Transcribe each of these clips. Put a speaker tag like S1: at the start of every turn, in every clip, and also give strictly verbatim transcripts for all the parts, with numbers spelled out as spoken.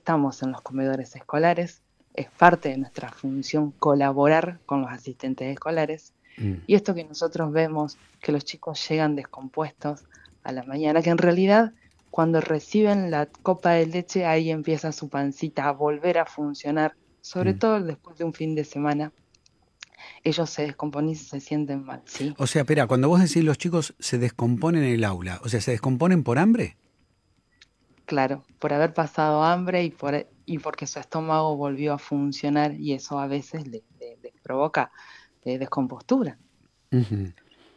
S1: estamos en los comedores escolares, es parte de nuestra función colaborar con los asistentes escolares.
S2: Mm.
S1: Y esto que nosotros vemos, que los chicos llegan descompuestos a la mañana, que en realidad cuando reciben la copa de leche, ahí empieza su pancita a volver a funcionar, sobre
S2: Mm.
S1: todo después de un fin de semana, ellos se descomponen y se sienten mal, ¿sí?
S2: O sea, espera, cuando vos decís los chicos se descomponen en el aula, o sea, ¿se descomponen por hambre?
S1: Claro, por haber pasado hambre y, por, y porque su estómago volvió a funcionar y eso a veces les, les- les provoca eh, descompostura.
S2: Ujú.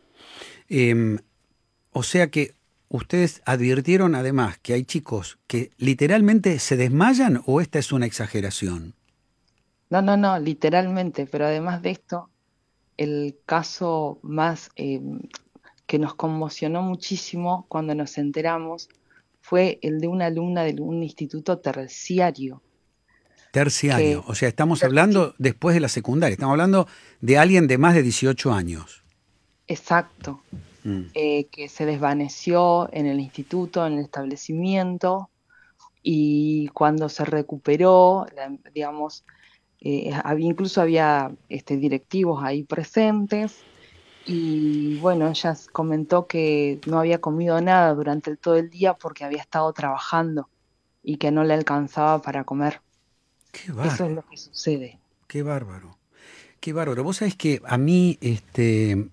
S2: Em, o sea que ustedes advirtieron además que hay chicos que literalmente se desmayan o esta es una exageración.
S1: No, no, no, literalmente, pero además de esto, el caso más eh, que nos conmocionó muchísimo cuando nos enteramos fue el de una alumna de un instituto terciario,
S2: Terciario,
S1: que
S2: o sea, estamos
S1: terci-
S2: hablando después de la secundaria, estamos hablando de alguien de más de dieciocho años.
S1: exacto,
S2: Mm.
S1: eh, que se desvaneció en el instituto, en el establecimiento, y cuando se recuperó, la- digamos, eh, había, incluso había este, directivos ahí presentes. Y bueno, ella s- comentó que no había comido nada durante el- todo el día porque había estado trabajando y que no le alcanzaba para comer.
S2: Qué
S1: Eso es
S2: bárbaro,
S1: lo que sucede.
S2: qué bárbaro, qué bárbaro. Vos sabés que a mí, este,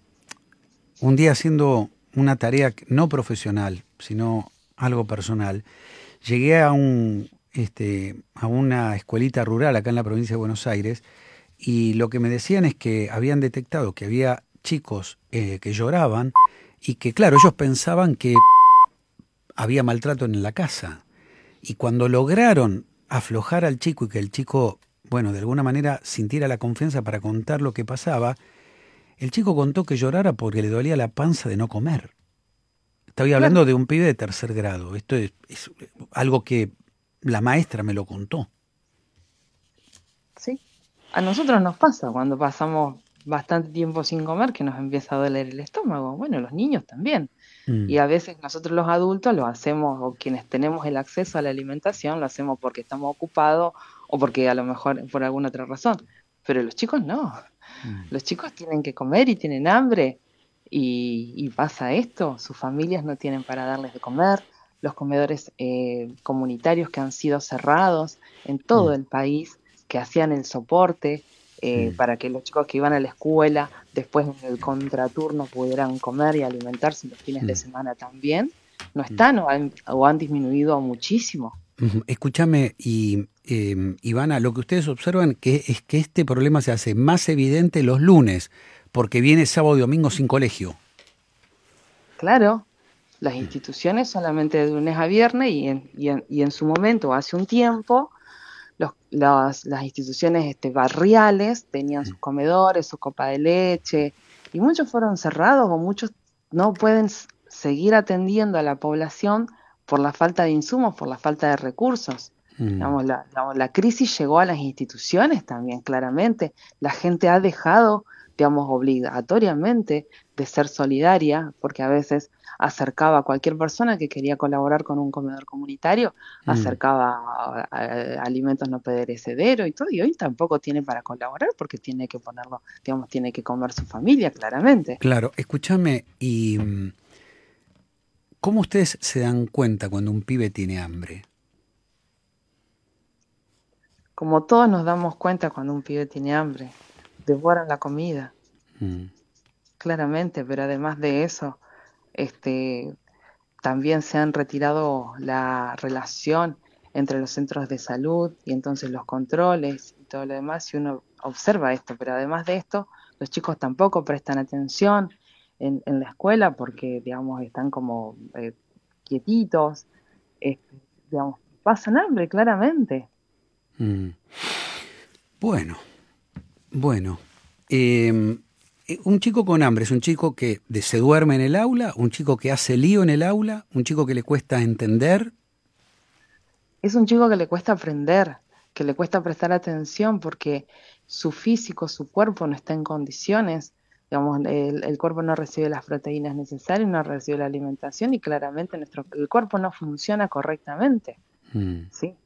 S2: un día haciendo una tarea no profesional, sino algo personal, llegué a un, este, a una escuelita rural acá en la provincia de Buenos Aires y lo que me decían es que habían detectado que había chicos eh, que lloraban y que, claro, ellos pensaban que había maltrato en la casa. Y cuando lograron aflojar al chico y que el chico, bueno, de alguna manera sintiera la confianza para contar lo que pasaba, el chico contó que llorara porque le dolía la panza de no comer. Estoy
S1: Claro,
S2: hablando de un pibe de tercer grado. Esto es, es algo que la maestra me lo contó.
S1: sí. A nosotros nos pasa cuando pasamos bastante tiempo sin comer que nos empieza a doler el estómago. Bueno, los niños también. Y
S2: Mm,
S1: a veces nosotros los adultos lo hacemos, o quienes tenemos el acceso a la alimentación, lo hacemos porque estamos ocupados o porque a lo mejor por alguna otra razón. Pero los chicos no.
S2: mm,
S1: Los chicos tienen que comer y tienen hambre. Y, y pasa esto, sus familias no tienen para darles de comer, los comedores eh, comunitarios que han sido cerrados en todo
S2: mm,
S1: el país, que hacían el soporte eh,
S2: mm,
S1: para que los chicos que iban a la escuela después en el contraturno pudieran comer y alimentarse los fines de
S2: mm,
S1: semana también, no
S2: mm.
S1: están o han, o han disminuido muchísimo.
S2: Ujú. Escúchame, y eh, Ivana, lo que ustedes observan que es que este problema se hace más evidente los lunes, porque viene sábado y domingo sin colegio.
S1: Claro, las instituciones solamente de lunes a viernes y en, y en, y en su momento, hace un tiempo, los, las, las instituciones este, barriales tenían sus comedores, su copa de leche, y muchos fueron cerrados o muchos no pueden s- seguir atendiendo a la población por la falta de insumos, por la falta de recursos.
S2: Mm,
S1: Digamos, la, digamos, la crisis llegó a las instituciones también, claramente. La gente ha dejado, digamos, obligatoriamente de ser solidaria, porque a veces acercaba a cualquier persona que quería colaborar con un comedor comunitario,
S2: mm.
S1: acercaba a, a, a alimentos no perecederos y todo, y hoy tampoco tiene para colaborar porque tiene que ponerlo, digamos, tiene que comer su familia, claramente.
S2: Claro, escúchame, ¿y mm, cómo ustedes se dan cuenta cuando un pibe tiene hambre?
S1: Como todos nos damos cuenta cuando un pibe tiene hambre, devoran la comida,
S2: Mm,
S1: claramente, pero además de eso, este, también se han retirado la relación entre los centros de salud y entonces los controles y todo lo demás, y uno observa esto, pero además de esto, los chicos tampoco prestan atención en, en la escuela porque, digamos, están como eh, quietitos, este, digamos, pasan hambre, claramente.
S2: mm. Bueno, bueno. Eh, eh, un chico con hambre es un chico que de- se duerme en el aula, un chico que hace lío en el aula, un chico que le cuesta entender.
S1: Es un chico que le cuesta aprender, que le cuesta prestar atención porque su físico, su cuerpo no está en condiciones. Digamos, el, el cuerpo no recibe las proteínas necesarias, no recibe la alimentación y claramente nuestro, el cuerpo no funciona correctamente,
S2: Mm,
S1: ¿sí?